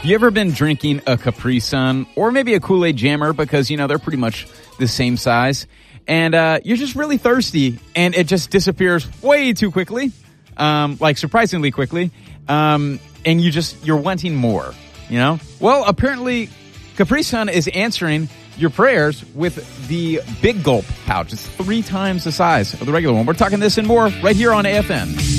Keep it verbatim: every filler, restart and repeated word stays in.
You ever been drinking a Capri Sun or maybe a Kool-Aid Jammer because, you know, they're pretty much the same size, and uh, you're just really thirsty and it just disappears way too quickly, um, like surprisingly quickly, um, and you just, you're wanting more, you know? Well, apparently Capri Sun is answering your prayers with the Big Gulp pouch. It's three times the size of the regular one. We're talking this and more right here on A F N.